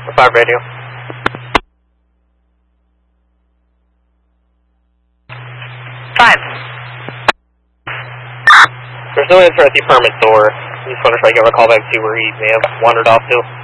5 radio. There's no answer at the apartment door. I just wonder if I give a call back to where he may have wandered off to.